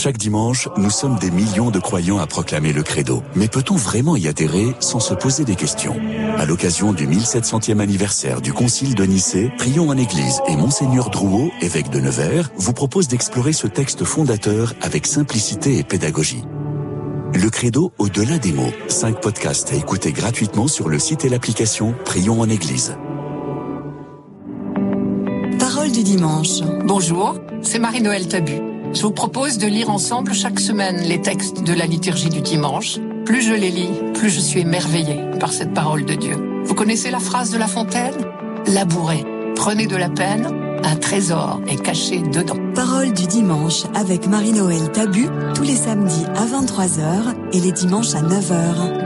Chaque dimanche, nous sommes des millions de croyants à proclamer le credo. Mais peut-on vraiment y adhérer sans se poser des questions? À l'occasion du 1700e anniversaire du Concile de Nicée, Prions en Église et Monseigneur Drouot, évêque de Nevers, vous propose d'explorer ce texte fondateur avec simplicité et pédagogie. Le credo au-delà des mots. 5 podcasts à écouter gratuitement sur le site et l'application Prions en Église. Parole du dimanche. Bonjour, c'est Marie-Noël Tabu. Je vous propose de lire ensemble chaque semaine les textes de la liturgie du dimanche. Plus je les lis, plus je suis émerveillée par cette parole de Dieu. Vous connaissez la phrase de La Fontaine ? Labourez, prenez de la peine, un trésor est caché dedans. Parole du dimanche avec Marie-Noël Tabu, tous les samedis à 23h et les dimanches à 9h.